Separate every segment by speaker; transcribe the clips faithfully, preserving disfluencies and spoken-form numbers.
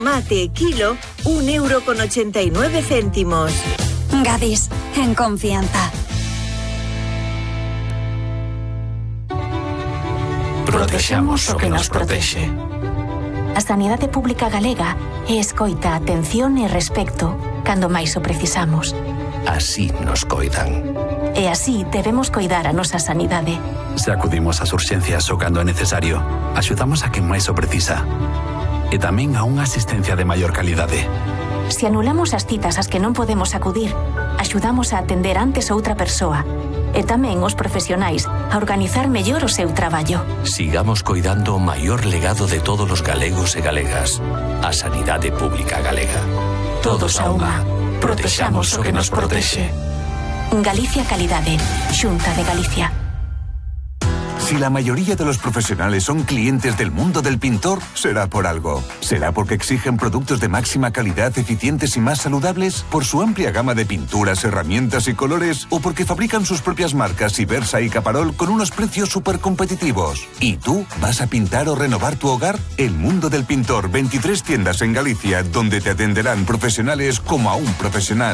Speaker 1: Mate kilo, un euro con ochenta y nueve céntimos.
Speaker 2: Gadis, en confianza.
Speaker 3: Protexamos o que nos protexe.
Speaker 4: A sanidade pública galega é escoita, atención e respecto cando máis o precisamos.
Speaker 3: Así nos coidan.
Speaker 4: E así debemos coidar a nosa sanidade.
Speaker 5: Se acudimos ás urxencias o cando é necesario, axudamos a quen máis o precisa. E tamén a unha asistencia de maior calidade.
Speaker 4: Se anulamos as citas ás que non podemos acudir, axudamos a atender antes outra persoa. E tamén os profesionais a organizar mellor o seu traballo.
Speaker 3: Sigamos coidando o maior legado de todos os galegos e galegas. A sanidade pública galega. Todos a unha. Protexamos o que nos protexe.
Speaker 4: Galicia Calidade. Xunta de Galicia.
Speaker 6: Si la mayoría de los profesionales son clientes del mundo del pintor, será por algo. ¿Será porque exigen productos de máxima calidad, eficientes y más saludables? ¿Por su amplia gama de pinturas, herramientas y colores? ¿O porque fabrican sus propias marcas Ibersa y Caparol con unos precios súper competitivos? ¿Y tú vas a pintar o renovar tu hogar? El mundo del pintor, veintitrés tiendas en Galicia, donde te atenderán profesionales como a un profesional.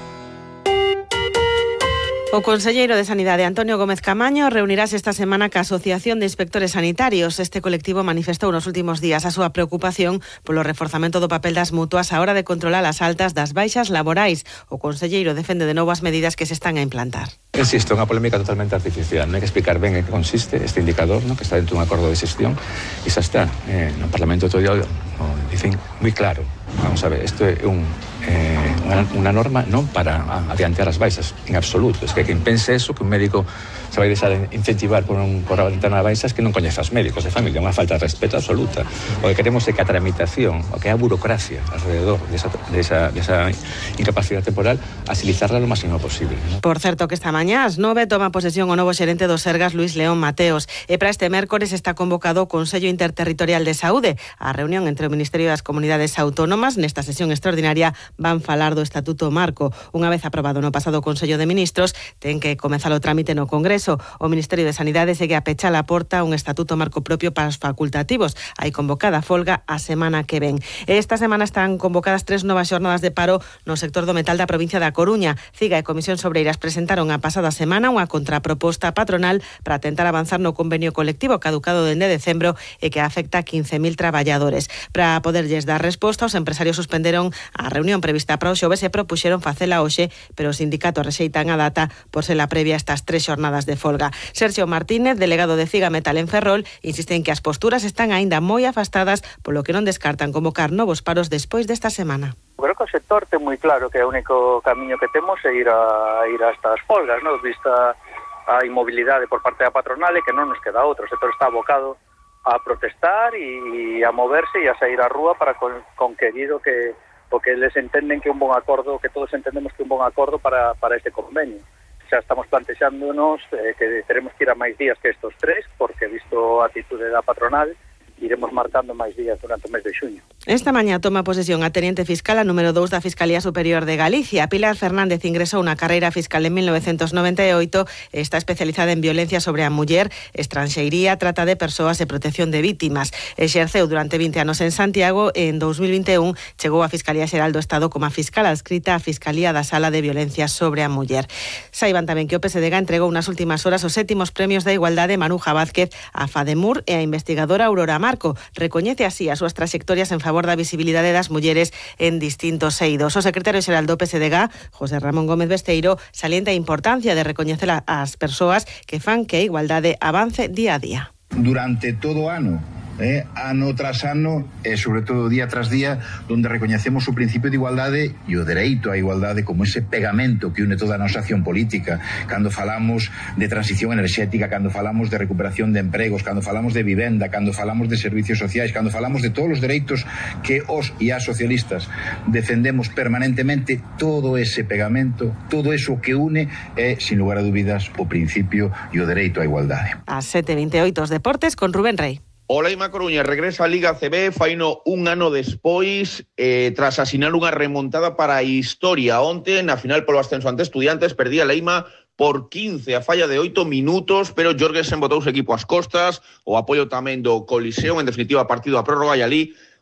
Speaker 7: O conselleiro de Sanidade, Antonio Gómez Camaño, reunirase esta semana ca Asociación de Inspectores Sanitarios. Este colectivo manifestou nos últimos días a súa preocupación polo reforzamento do papel das mutuas a hora de controlar as altas das baixas laborais. O conselleiro defende de novo as medidas que se están a implantar.
Speaker 8: Existe unha polémica totalmente artificial. Non hai que explicar ben en que consiste este indicador, ¿no?, que está dentro dun acordo de xestión, e xa está. Eh, no Parlamento todo o dicen moi claro. Vamos a ver, isto é un, eh, unha, unha norma non para adiantear as baixas, en absoluto. Es que quen pense eso, que un médico se vai deixar incentivar por, un, por adiantar as baixas, que non coñece os médicos de familia, unha falta de respeto absoluta. O que queremos é que a tramitación, o que é a burocracia alrededor desa, desa, desa incapacidade temporal, agilizarla lo máximo posible, ¿no?
Speaker 7: Por certo, que esta mañá ás nove toma posesión o novo xerente do Sergas, Luis León Mateos, e para este mércores está convocado o Consello Interterritorial de Saúde. A reunión entre o Ministerio das Comunidades Autónomas nesta sesión extraordinaria van falar do Estatuto Marco. Unha vez aprobado no pasado Consello de Ministros, ten que comezar o trámite no Congreso. O Ministerio de Sanidade segue a pechar a porta un Estatuto Marco propio para os facultativos. Hai convocada folga a semana que ven. Esta semana están convocadas tres novas xornadas de paro no sector do metal da provincia da Coruña. Ciga e Comisión Sobreiras presentaron a pasada semana unha contraproposta patronal para tentar avanzar no convenio colectivo caducado dende decembro e que afecta a quince mil traballadores. Para poderlles dar resposta, os empresarios suspenderon a reunión prevista para o xoves e propuxeron facela hoxe, pero os sindicatos rexeitan a data por ser a previa a estas tres xornadas de folga. Sergio Martínez, delegado de Ciga Metal en Ferrol, insiste en que as posturas están aínda moi afastadas, polo que non descartan convocar novos paros despois desta semana.
Speaker 9: Creo que o sector ten moi claro que o único camiño que temos é ir a ir a estas folgas, ¿no? Vista a inmobilidade por parte da patronal e que non nos queda outro. O sector está abocado a protestar e a moverse e a sair á rúa para con, conquerir o que, o que les entenden que é un bon acordo, que todos entendemos que é un bon acordo para, para este convenio. Xa estamos plantexándonos eh, que teremos que ir a máis días que estos tres, porque visto a atitude da patronal, iremos marcando máis días durante o mes de xuño.
Speaker 7: Esta mañá toma posesión a Teniente Fiscal a número dous da Fiscalía Superior de Galicia. Pilar Fernández ingresou na carreira fiscal en mil novecentos noventa e oito e está especializada en violencia sobre a muller, estranxeiría, trata de persoas e protección de vítimas. Exerceu durante vinte anos en Santiago e en dous mil vinte e un chegou a Fiscalía Xeral do Estado como a fiscal adscrita á Fiscalía da Sala de Violencia sobre a Muller. Saiban tamén que o P S D G entregou nas últimas horas os sétimos premios da igualdade Maruja Vázquez a FADEMUR e a investigadora Aurora Marco. Recoñece así as súas trayectorias en favor da visibilidade das mulleres en distintos eidos. O secretario xeral do P S D G, José Ramón Gómez Besteiro, salienta a importancia de recoñecer as persoas que fan que a igualdade avance día a día.
Speaker 10: Durante todo o ano, eh, ano tras ano e sobre todo día tras día, donde recoñecemos o principio de igualdade e o dereito á igualdade como ese pegamento que une toda a nosa acción política. Cando falamos de transición enerxética, cando falamos de recuperación de empregos, cando falamos de vivenda, cando falamos de servicios sociais, cando falamos de todos os dereitos que os e as socialistas defendemos permanentemente, todo ese pegamento, todo eso que une é, sin lugar a dúbidas, o principio e o dereito á igualdade.
Speaker 7: A sete e veinte e oito os deportes con Rubén Rey.
Speaker 11: O Leima Coruña regresa a Liga C B, faino un ano despois, eh, tras asinar unha remontada para a historia. Onte, na final polo ascenso ante Estudiantes, perdía Leima por quince a falla de oito minutos, pero Jorgensen botou o equipo ás costas, o apoio tamén do Coliseo, en definitiva partido a prórroga, e ali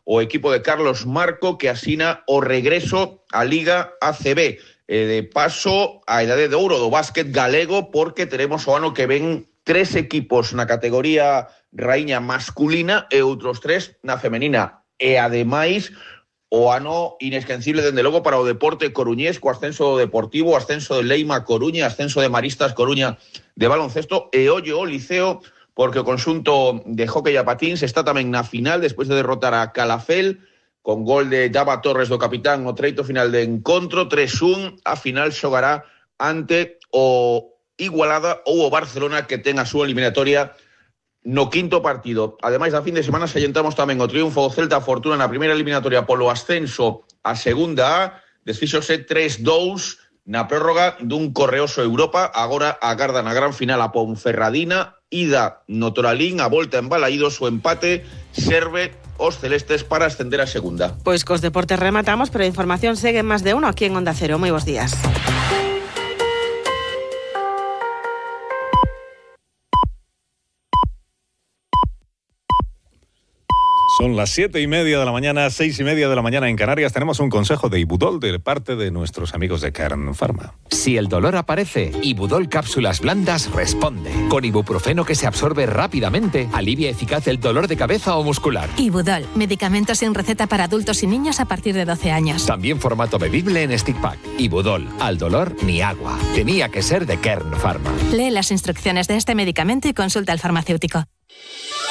Speaker 11: o equipo de Carlos Marco, que asina o regreso a Liga A C B. Eh, de paso, a idade de ouro do básquet galego, porque teremos o ano que ven tres equipos na categoría raíña masculina e outros tres na femenina. E, ademais, o ano inesquecible, dende logo, para o deporte coruñés, co ascenso deportivo, ascenso de Leima Coruña, ascenso de Maristas Coruña de baloncesto, e ollo o Liceo, porque o conxunto de hóquei a patins está tamén na final, despois de derrotar a Calafel, con gol de Java Torres do capitán no treito final de encontro, tres un, a final xogará ante o Igualada ou o Barcelona, que ten a súa eliminatoria no quinto partido. Ademais, da fin de semana sallentamos tamén o triunfo do Celta Fortuna na primeira eliminatoria polo ascenso a segunda A, desfíxose tres dous na prórroga dun correoso Europa. Agora agarda na gran final a Ponferradina, ida no Toralín, a volta en Balaídos, o empate serve os celestes para ascender a segunda.
Speaker 7: Pois cos deportes rematamos, pero a información segue en Más de Uno aquí en Onda Cero. Moi bons días.
Speaker 12: Son las siete y media de la mañana, seis y media de la mañana en Canarias. Tenemos un consejo de Ibudol de parte de nuestros amigos de Kern Pharma.
Speaker 13: Si el dolor aparece, Ibudol Cápsulas Blandas responde. Con ibuprofeno que se absorbe rápidamente, alivia eficaz el dolor de cabeza o muscular.
Speaker 14: Ibudol, medicamento sin receta para adultos y niños a partir de doce años.
Speaker 13: También formato bebible en stick pack. Ibudol, al dolor ni agua. Tenía que ser de Kern Pharma.
Speaker 14: Lee las instrucciones de este medicamento y consulta al farmacéutico.